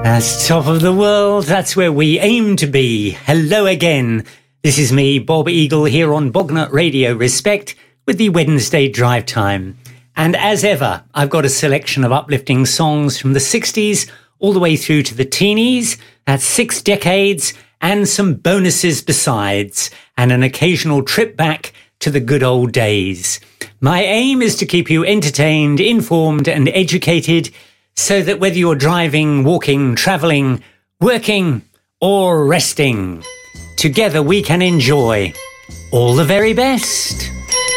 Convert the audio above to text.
That's top of the world. That's where we aim to be. Hello again. This is me, Bob Eagle, here on Bognut Radio Respect with the Wednesday Drive Time. And as ever, I've got a selection of uplifting songs from the 60s all the way through to the teenies. That's 6 decades and some bonuses besides, and an occasional trip back to the good old days. My aim is to keep you entertained, informed and educated, so that whether you're driving, walking, travelling, working or resting, together we can enjoy all the very best.